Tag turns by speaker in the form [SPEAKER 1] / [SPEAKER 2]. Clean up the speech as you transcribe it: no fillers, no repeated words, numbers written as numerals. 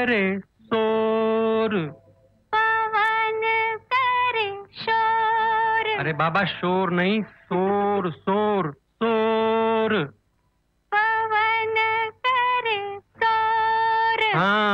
[SPEAKER 1] करे शोर,
[SPEAKER 2] पवन करे शोर।
[SPEAKER 1] अरे बाबा शोर नहीं, शोर शोर शोर।
[SPEAKER 2] पवन करे शोर।
[SPEAKER 1] हाँ